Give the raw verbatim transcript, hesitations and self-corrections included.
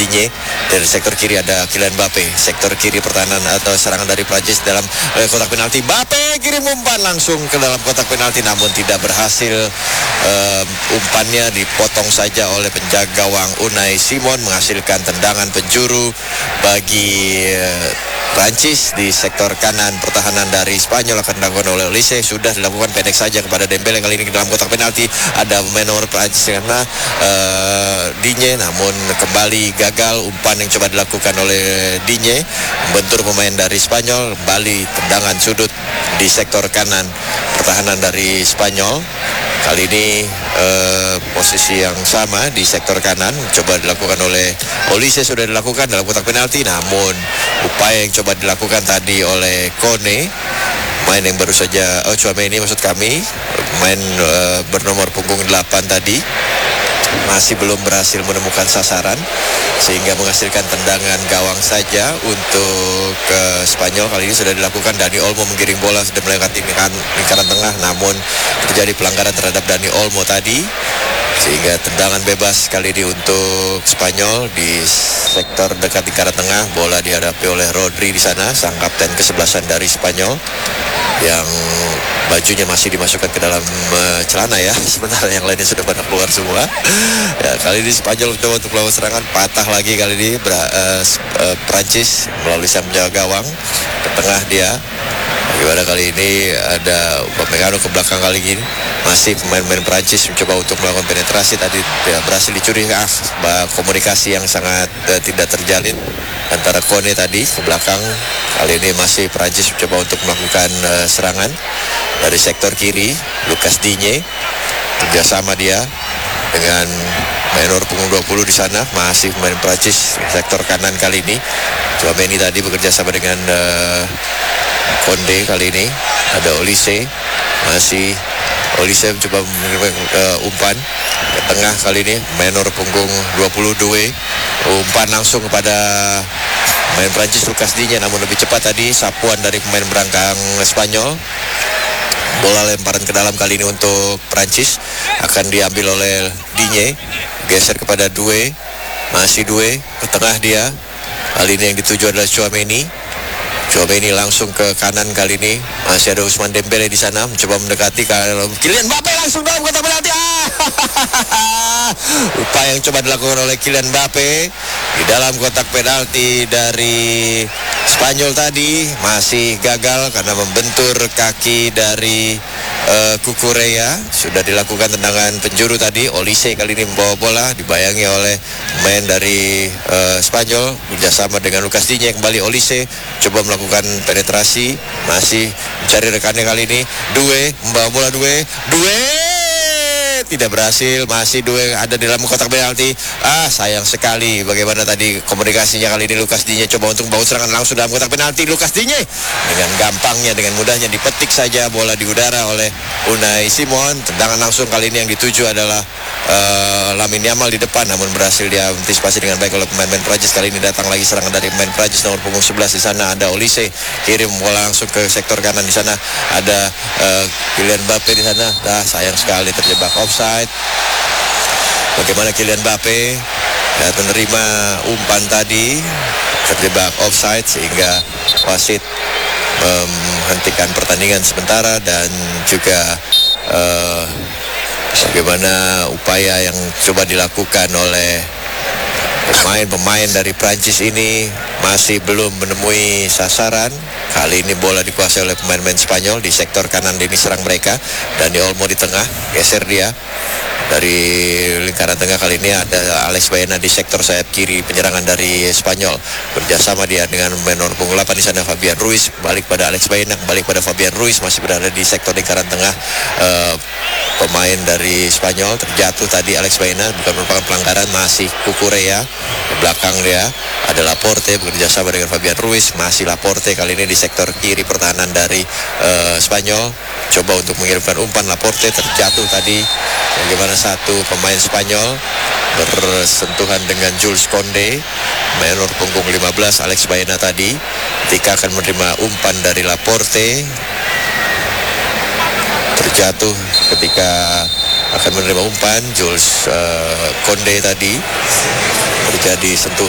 Digne. Dari sektor kiri ada Kylian Mbappe. Sektor kiri pertahanan atau serangan dari Prancis dalam eh, kotak penalti. Mbappe kirim umpan langsung ke dalam kotak penalti, namun tidak berhasil. Um, umpannya dipotong saja oleh penjaga gawang Unai Simon, menghasilkan tendangan penjuru bagi uh, Prancis di sektor kanan pertahanan dari Spanyol. Akan dilakukan oleh Olise, sudah dilakukan pendek saja kepada Dembele. Kali ini ke dalam kotak penalti ada pemain nomor Prancis karena uh, Digne, namun kembali gagal. Umpan yang coba dilakukan oleh Digne membentur pemain dari Spanyol. Kembali tendangan sudut di sektor kanan pertahanan dari Spanyol. Kali ini eh, posisi yang sama di sektor kanan coba dilakukan oleh Olise, sudah dilakukan dalam kotak penalti, namun upaya yang coba dilakukan tadi oleh Kone, main yang baru saja oh Tchouaméni maksud kami, main eh, bernomor punggung delapan tadi, masih belum berhasil menemukan sasaran sehingga menghasilkan tendangan gawang saja untuk ke Spanyol. Kali ini sudah dilakukan. Dani Olmo menggiring bola sudah melewati lingkaran, lingkaran tengah, namun terjadi pelanggaran terhadap Dani Olmo tadi sehingga tendangan bebas kali ini untuk Spanyol di sektor dekat lingkaran tengah. Bola dihadapi oleh Rodri di sana, sang kapten kesebelasan dari Spanyol yang bajunya masih dimasukkan ke dalam uh, celana ya, sementara yang lainnya sudah pada keluar semua. Ya, kali ini Spanyol coba untuk melawan serangan, patah lagi kali ini Bra, uh, uh, Prancis melalui sang penjaga gawang ke tengah dia. Bagaimana kali ini ada Upamecano ke belakang kali ini, masih pemain-pemain Prancis mencoba untuk melakukan penetrasi tadi, ya, berhasil dicuri. Ah, komunikasi yang sangat uh, tidak terjalin antara Kone tadi ke belakang. Kali ini masih Prancis mencoba untuk melakukan uh, serangan dari sektor kiri. Lucas Digne kerjasama dia dengan menor punggung dua puluh di sana, masih pemain Prancis sektor kanan kali ini. Tchouaméni tadi bekerja sama dengan uh, Konde. Kali ini ada Olise, masih Olise mencoba mengirim uh, umpan ke tengah. Kali ini menor punggung dua puluh dua, umpan langsung kepada pemain Prancis Lucas Digne, namun lebih cepat tadi sapuan dari pemain belakang Spanyol. Bola lemparan ke dalam kali ini untuk Prancis akan diambil oleh Digne, geser kepada Due, masih Due ke tengah dia. Kali ini yang dituju adalah Tchouaméni. Tchouaméni langsung ke kanan kali ini, masih ada Ousmane Dembele di sana mencoba mendekati. Kalau Kylian Mbappe langsung dalam kotak penalti. Ah! Upaya yang coba dilakukan oleh Kylian Mbappe di dalam kotak penalti dari Spanyol tadi masih gagal karena membentur kaki dari uh, Cucurella. Sudah dilakukan tendangan penjuru tadi. Olise kali ini membawa bola, dibayangi oleh pemain dari uh, Spanyol bekerjasama dengan Lucas Digne. Kembali Olise coba melakukan penetrasi, masih mencari rekannya kali ini. Due membawa bola, Due Due tidak berhasil, masih Due ada di dalam kotak penalti. Ah, sayang sekali bagaimana tadi komunikasinya. Kali ini Lucas Digne coba untuk membawa serangan langsung dalam kotak penalti. Lucas Digne dengan gampangnya, dengan mudahnya dipetik saja bola di udara oleh Unai Simon. Tendangan langsung kali ini yang dituju adalah uh, Lamine Yamal di depan, namun berhasil dia antisipasi dengan baik oleh pemain-pemain Prancis. Kali ini datang lagi serangan dari pemain Prancis nomor punggung sebelas di sana ada Olise, kirim bola langsung ke sektor kanan. Di sana ada uh, Kylian Mbappe di sana. Ah, sayang sekali terjebak offside. Bagaimana Kylian Mbappe ya, menerima umpan tadi, terjebak offside sehingga wasit menghentikan um, pertandingan sementara. Dan juga uh, bagaimana upaya yang coba dilakukan oleh pemain-pemain dari Prancis ini masih belum menemui sasaran. Kali ini bola dikuasai oleh pemain-pemain Spanyol di sektor kanan. Ini serang mereka, Dani Olmo di tengah, geser dia dari lingkaran tengah. Kali ini ada Alex Baena di sektor sayap kiri penyerangan dari Spanyol, kerjasama dia dengan menor punggung delapan di sana Fabian Ruiz. Balik pada Alex Baena, balik pada Fabian Ruiz, masih berada di sektor lingkaran tengah. Uh, pemain dari Spanyol terjatuh tadi, Alex Baena, bukan merupakan pelanggaran, masih Cucurella. Di belakang dia ada Laporte bekerja sama dengan Fabian Ruiz, masih Laporte kali ini di sektor kiri pertahanan dari uh, Spanyol. Coba untuk mengirimkan umpan, Laporte terjatuh tadi. Bagaimana satu pemain Spanyol bersentuhan dengan Jules Konde, menor punggung lima belas Alex Baena tadi, ketika akan menerima umpan dari Laporte, terjatuh ketika akan menerima umpan Jules uh, Konde tadi, terjadi sentuhan